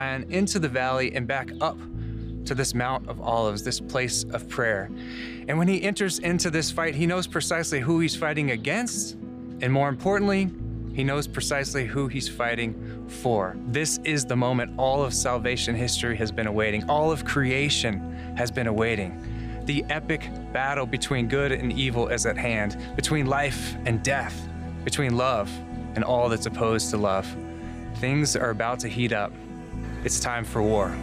and into the valley and back up to this Mount of Olives, this place of prayer. And when he enters into this fight, he knows precisely who he's fighting against, and more importantly, he knows precisely who he's fighting for. This is the moment all of salvation history has been awaiting. All of creation has been awaiting. The epic battle between good and evil is at hand, between life and death, between love and all that's opposed to love. Things are about to heat up. It's time for war.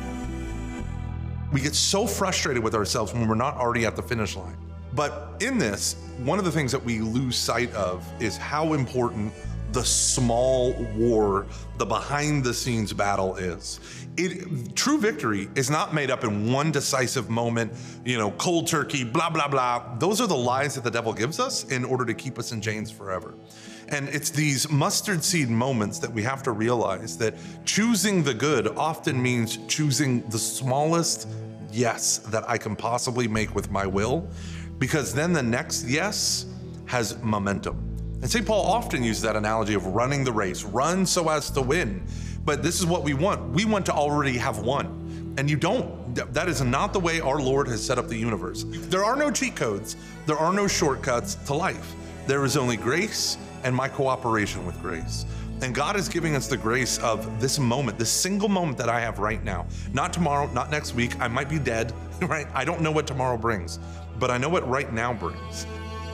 We get so frustrated with ourselves when we're not already at the finish line. But in this, one of the things that we lose sight of is how important the small war, the behind the scenes battle is. True victory is not made up in one decisive moment, cold turkey, blah, blah, blah. Those are the lies that the devil gives us in order to keep us in chains forever. And it's these mustard seed moments that we have to realize that choosing the good often means choosing the smallest yes that I can possibly make with my will, because then the next yes has momentum. And St. Paul often uses that analogy of running the race, run so as to win. But this is what we want. We want to already have won. And you don't. That is not the way our Lord has set up the universe. There are no cheat codes. There are no shortcuts to life. There is only grace and my cooperation with grace. And God is giving us the grace of this moment, this single moment that I have right now. Not tomorrow, not next week. I might be dead, right? I don't know what tomorrow brings, but I know what right now brings.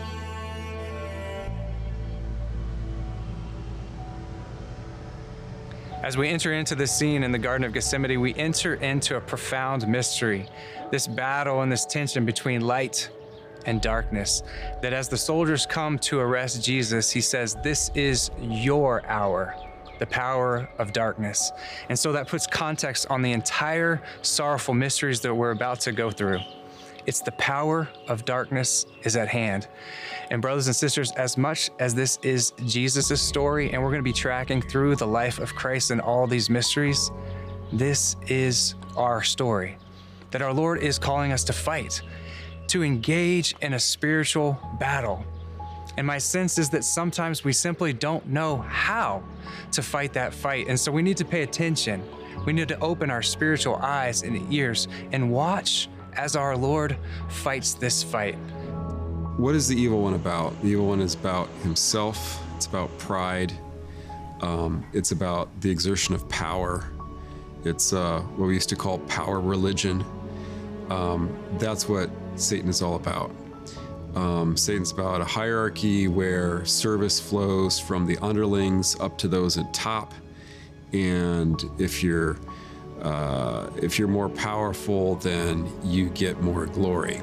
As we enter into this scene in the Garden of Gethsemane, we enter into a profound mystery, this battle and this tension between light and darkness, that as the soldiers come to arrest Jesus, he says, "This is your hour," the power of darkness. And so that puts context on the entire sorrowful mysteries that we're about to go through. It's the power of darkness is at hand. And brothers and sisters, as much as this is Jesus' story, and we're gonna be tracking through the life of Christ and all these mysteries, this is our story, that our Lord is calling us to fight, to engage in a spiritual battle. And my sense is that sometimes we simply don't know how to fight that fight. And so we need to pay attention. We need to open our spiritual eyes and ears and watch as our Lord fights this fight. What is the evil one about? The evil one is about himself. It's about pride. It's about the exertion of power. It's what we used to call power religion. That's what Satan is all about. Satan's about a hierarchy where service flows from the underlings up to those at top. And if you're more powerful, then you get more glory.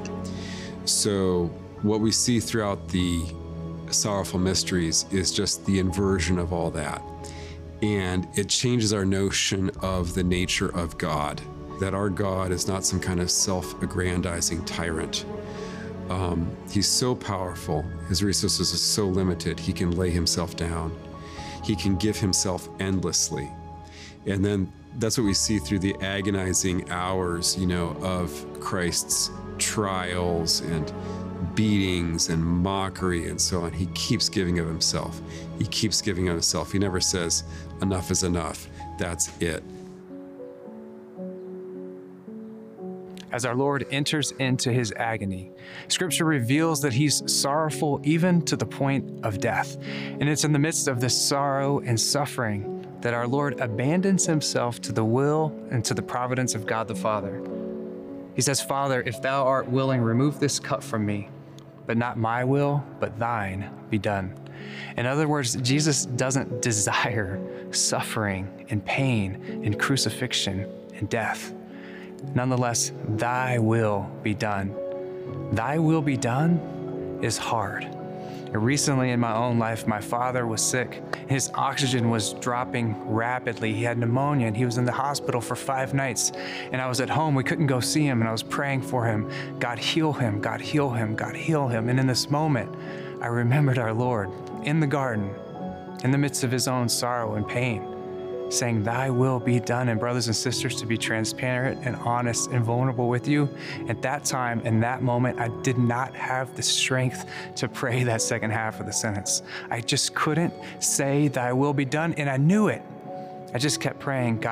So what we see throughout the sorrowful mysteries is just the inversion of all that. And it changes our notion of the nature of God, that our God is not some kind of self-aggrandizing tyrant. He's so powerful, his resources are so limited, he can lay himself down. He can give himself endlessly. And then that's what we see through the agonizing hours, of Christ's trials and beatings and mockery and so on. He keeps giving of himself. He keeps giving of himself. He never says, enough is enough. That's it. As our Lord enters into his agony, Scripture reveals that he's sorrowful even to the point of death. And it's in the midst of this sorrow and suffering that our Lord abandons himself to the will and to the providence of God the Father. He says, "Father, if thou art willing, remove this cup from me, but not my will, but thine be done." In other words, Jesus doesn't desire suffering and pain and crucifixion and death. Nonetheless, thy will be done. Thy will be done is hard. Recently in my own life, my father was sick. His oxygen was dropping rapidly. He had pneumonia and he was in the hospital for 5 nights. And I was at home, we couldn't go see him, and I was praying for him. God heal him, God heal him, God heal him. And in this moment, I remembered our Lord in the garden, in the midst of his own sorrow and pain, saying, "Thy will be done." And brothers and sisters, to be transparent and honest and vulnerable with you, at that time, in that moment, I did not have the strength to pray that second half of the sentence. I just couldn't say, "Thy will be done," and I knew it. I just kept praying, "God,